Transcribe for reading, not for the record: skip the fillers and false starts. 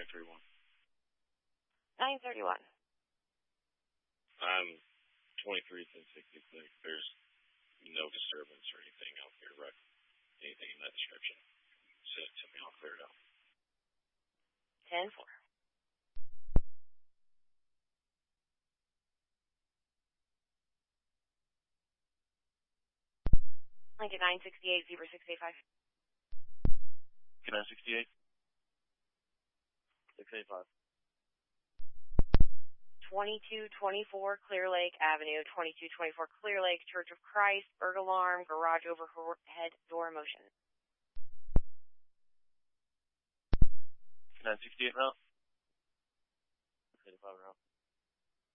931. 931. I'm 23th and 66th. There's no disturbance or anything out here, right? Anything in that description. Send it to me, I'll clear it out. 10-4. Lincoln 968, Zebra 685. Lincoln 968. 685. 2224 Clear Lake Avenue, 2224 Clear Lake, Church of Christ, burglar alarm, garage overhead door motion. 968 route. 85 route.